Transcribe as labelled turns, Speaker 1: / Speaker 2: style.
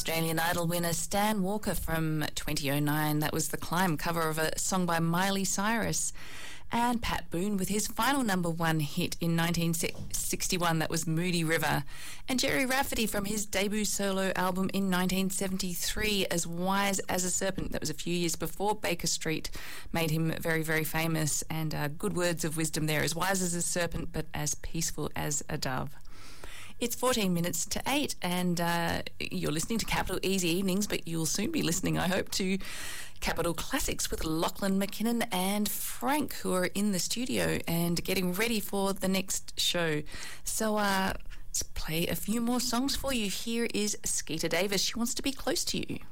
Speaker 1: Australian Idol winner Stan Walker from 2009. That was the Climb cover of a song by Miley Cyrus. And Pat Boone with his final number one hit in 1961, that was Moody River. And Jerry Rafferty from his debut solo album in 1973, As Wise as a Serpent. That was a few years before Baker Street made him very, very famous. And good words of wisdom there, as wise as a serpent, but as peaceful as a dove. It's 14 minutes to 8, and you're listening to Capital Easy Evenings, but you'll soon be listening, I hope, to Capital Classics with Lachlan McKinnon and Frank, who are in the studio and getting ready for the next show. So let's play a few more songs for you. Here is Skeeter Davis. She Wants to Be Close to You.